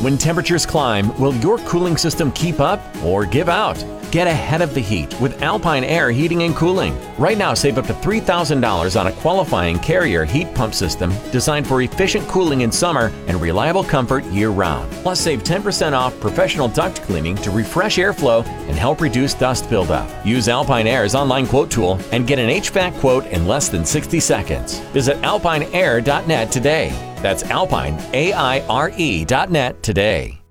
When temperatures climb, will your cooling system keep up or give out? Get ahead of the heat with Alpine Air Heating and Cooling. Right now, save up to $3,000 on a qualifying Carrier heat pump system designed for efficient cooling in summer and reliable comfort year-round. Plus, save 10% off professional duct cleaning to refresh airflow and help reduce dust buildup. Use Alpine Air's online quote tool and get an HVAC quote in less than 60 seconds. Visit alpineair.net today. That's alpineaire.net today.